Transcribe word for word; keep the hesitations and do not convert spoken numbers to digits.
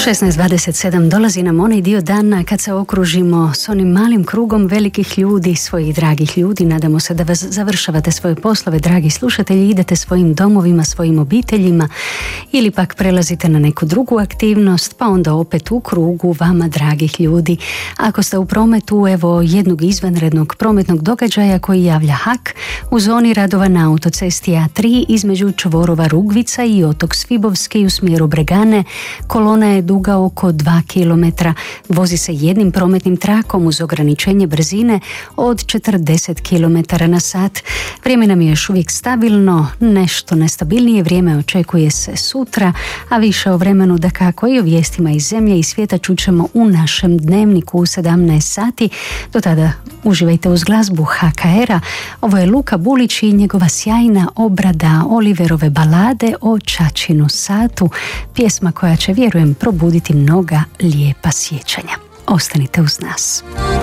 šesnaest dvadeset sedam dolazi nam onaj dio dana kad se okružimo s onim malim krugom velikih ljudi, svojih dragih ljudi. Nadamo se da vas završavate svoje poslove, dragi slušatelji, idete svojim domovima, svojim obiteljima ili pak prelazite na neku drugu aktivnost, pa onda opet u krugu vama dragih ljudi. Ako ste u prometu, evo jednog izvanrednog prometnog događaja koji javlja H A K u zoni radova na autocesti A tri između čvorova Rugvica i otok Svibovski u smjeru Bregane. Kolona je duga oko dva kilometra. Vozi se jednim prometnim trakom uz ograničenje brzine od četrdeset kilometara na sat. Vrijeme nam je još uvijek stabilno, nešto nestabilnije vrijeme očekuje se sutra, a više o vremenu dakako i o vijestima iz zemlje i svijeta čućemo u našem dnevniku u sedamnaest sati. Do tada uživajte uz glazbu H K R-a. Ovo je Luka Bulić i njegova sjajna obrada Oliverove balade o Čačinu satu, pjesma koja će, vjerujem, probuditi mnoga lijepa sjećanja. Ostanite uz nas.